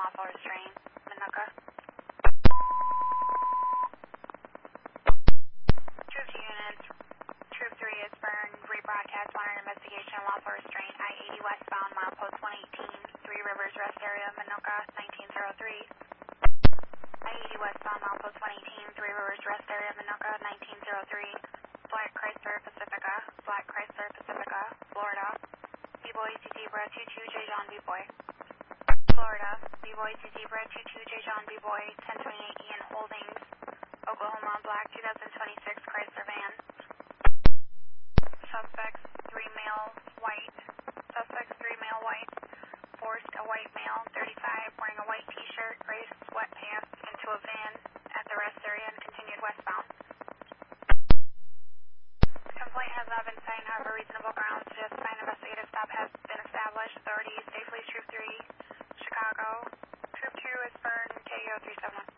unlawful restraint, Minooka. Troop 2 units, Troop 3 is Burn, rebroadcast monitoring investigation, unlawful restraint, I-80 westbound, milepost 118, Three Rivers Rest Area, Minooka, 1903. I-80 westbound, milepost 118, Three Rivers Rest Area, Minooka, 1903. Black Chrysler Pacifica, Florida. B-Boy to Zebra 22 J. John B-Boy. Florida, B-Boy to Zebra 22 J. John B-Boy, 1028 Ian Holdings, Oklahoma, black 2026 Chrysler van. Suspects 3 male, white. Forced a white male, 35, wearing a white t-shirt, gray sweatpants, into a van at the rest area and continued westbound. Complaint has not been signed, however, reasonable grounds to justify an investigative stop has been established. Authorities, Safely Troop 3, Chicago. Troop 2 is Burn, KO 371.